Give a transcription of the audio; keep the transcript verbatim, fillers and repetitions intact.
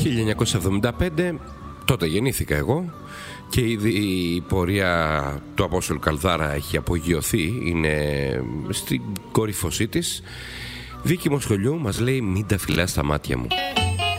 χίλια εννιακόσια εβδομήντα πέντε, τότε γεννήθηκα εγώ και ήδη η πορεία του Απόστολου Καλδάρα έχει απογειωθεί, είναι στην κορύφωσή της. Βίκη Μοσχολιού μας λέει «Μην τα φυλάς στα μάτια μου».